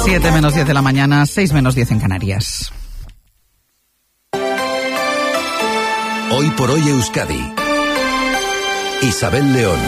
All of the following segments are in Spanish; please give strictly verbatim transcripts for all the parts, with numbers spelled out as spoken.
siete menos diez de la mañana, seis menos diez en Canarias. Hoy por hoy Euskadi. Isabel León.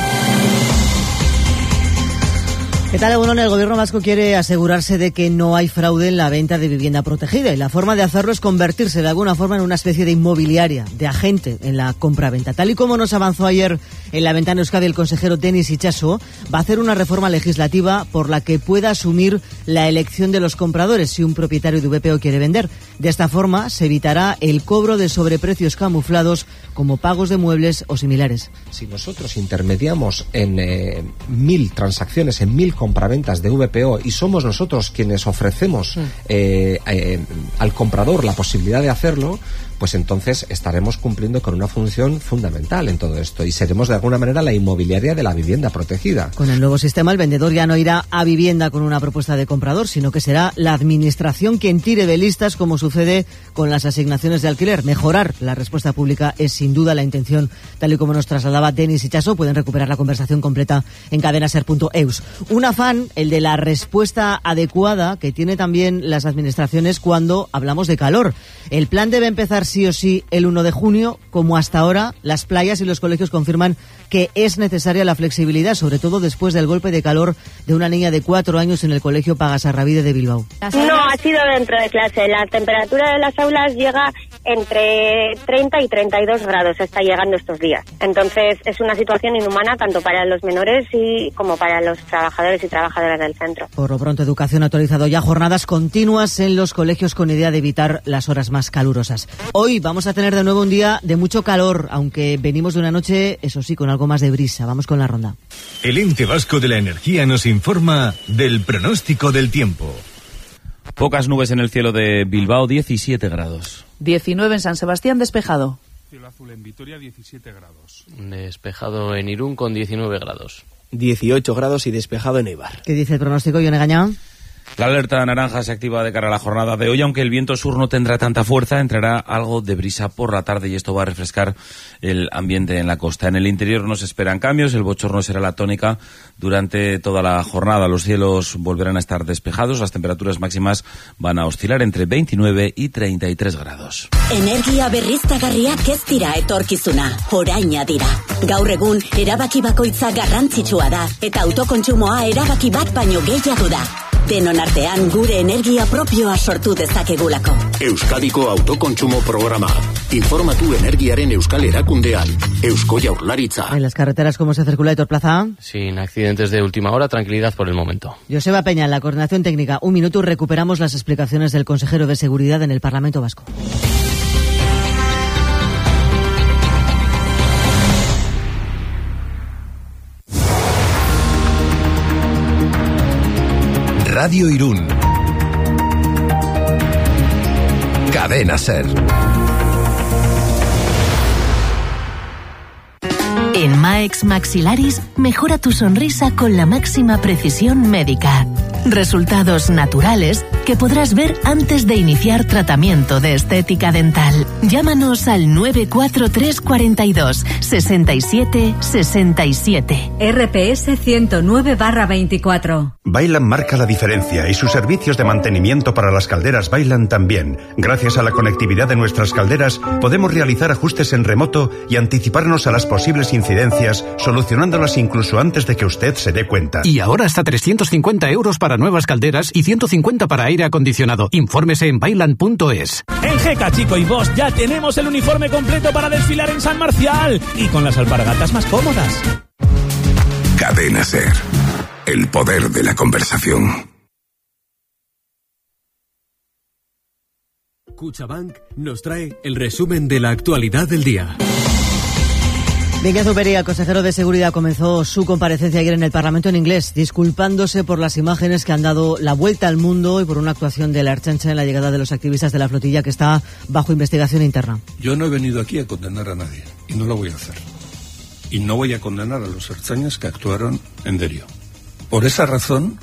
¿Qué tal, Egunon? El gobierno vasco quiere asegurarse de que no hay fraude en la venta de vivienda protegida y la forma de hacerlo es convertirse de alguna forma en una especie de inmobiliaria, de agente en la compra-venta. Tal y como nos avanzó ayer en la ventana Euskadi el consejero Denis Itxaso, va a hacer una reforma legislativa por la que pueda asumir la elección de los compradores si un propietario de V P O quiere vender. De esta forma se evitará el cobro de sobreprecios camuflados como pagos de muebles o similares. Si nosotros intermediamos en eh, mil transacciones, en mil compraventas de V P O y somos nosotros quienes ofrecemos eh, eh, al comprador la posibilidad de hacerlo, pues entonces estaremos cumpliendo con una función fundamental en todo esto y seremos de alguna manera la inmobiliaria de la vivienda protegida. Con el nuevo sistema el vendedor ya no irá a vivienda con una propuesta de comprador, sino que será la administración quien tire de listas, como sucede con las asignaciones de alquiler. Mejorar la respuesta pública es sin duda la intención, tal y como nos trasladaba Denis Itxaso. Pueden recuperar la conversación completa en cadenaser punto eus. Un afán, el de la respuesta adecuada que tiene también las administraciones cuando hablamos de calor. El plan debe empezar sí o sí el uno de junio, como hasta ahora las playas y los colegios confirman que es necesaria la flexibilidad, sobre todo después del golpe de calor de una niña de cuatro años en el colegio Pagasarrabide de Bilbao. No, ha sido dentro de clase. La temperatura de las aulas llega entre treinta y treinta y dos grados, está llegando estos días. Entonces es una situación inhumana tanto para los menores y como para los trabajadores y trabajadoras del centro. Por lo pronto, Educación ha autorizado ya jornadas continuas en los colegios con idea de evitar las horas más calurosas. Hoy vamos a tener de nuevo un día de mucho calor, aunque venimos de una noche, eso sí, con algo más de brisa. Vamos con la ronda. El Ente Vasco de la Energía nos informa del pronóstico del tiempo. Pocas nubes en el cielo de Bilbao, diecisiete grados. diecinueve en San Sebastián, despejado. Cielo azul en Vitoria, diecisiete grados. Despejado en Irún con diecinueve grados. dieciocho grados y despejado en Eibar. ¿Qué dice el pronóstico, Ione Gañán? La alerta naranja se activa de cara a la jornada de hoy, aunque el viento sur no tendrá tanta fuerza, entrará algo de brisa por la tarde y esto va a refrescar el ambiente en la costa. En el interior no se esperan cambios, el bochorno será la tónica durante toda la jornada. Los cielos volverán a estar despejados, las temperaturas máximas van a oscilar entre veintinueve y treinta y tres grados. Energia berriztagarriak ez dira etorkizuna, oraina dira. Gaur egun, erabaki bakoitza garrantzitsua da, eta autokontsumoa erabaki bat baino gehiago da. Denon artean gure energia propioa sortu dezakegulako. Euskadiko autokontsumo programa. Informatu energiaren euskal erakundean. Eusko Jaurlaritza. En las carreteras, ¿cómo se circula, Héctor Plaza? Sin accidentes de última hora, tranquilidad por el momento. Joseba Peña, en la coordinación técnica. Un minuto y recuperamos las explicaciones del consejero de Seguridad en el Parlamento Vasco. Radio Irún. Cadena Ser. En Maex Maxilaris, mejora tu sonrisa con la máxima precisión médica. Resultados naturales que podrás ver antes de iniciar tratamiento de estética dental. Llámanos al nueve cuatro tres cuatro dos, seis siete seis siete. R P S ciento nueve barra veinticuatro. Vaillant marca la diferencia y sus servicios de mantenimiento para las calderas Vaillant también. Gracias a la conectividad de nuestras calderas podemos realizar ajustes en remoto y anticiparnos a las posibles incidencias, solucionándolas incluso antes de que usted se dé cuenta. Y ahora hasta trescientos cincuenta euros para nuevas calderas y ciento cincuenta para aire acondicionado. Infórmese en vaillant punto es. En G K Chico y Bosch ya tenemos el uniforme completo para desfilar en San Marcial y con las alpargatas más cómodas. Cadena Ser. El poder de la conversación. Cuchabank nos trae el resumen de la actualidad del día. Miguel Zuberia, el consejero de Seguridad, comenzó su comparecencia ayer en el Parlamento en inglés, disculpándose por las imágenes que han dado la vuelta al mundo y por una actuación de la Ertzaintza en la llegada de los activistas de la flotilla que está bajo investigación interna. Yo no he venido aquí a condenar a nadie y no lo voy a hacer. Y no voy a condenar a los ertzainas que actuaron en Derio. Por esa razón